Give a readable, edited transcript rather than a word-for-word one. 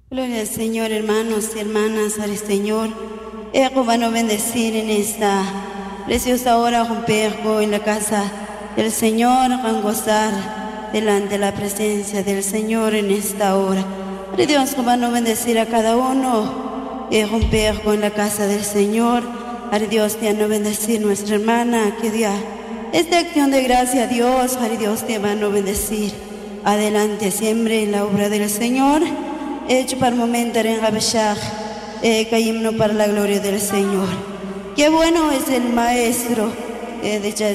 Gloria al Señor, hermanos y hermanas, al Señor. Van a bendecir en esta preciosa hora, junto en la casa del Señor, van a gozar delante de la presencia del Señor en esta hora. Dios van a bendecir a cada uno, junto en la casa del Señor. Dios te va a bendecir nuestra hermana, que día esta acción de gracia a Dios, Dios te va a bendecir. Adelante siempre en la obra del Señor. Hecho para momento en Gabashach, caímos para la gloria del Señor. Qué bueno es el Maestro, de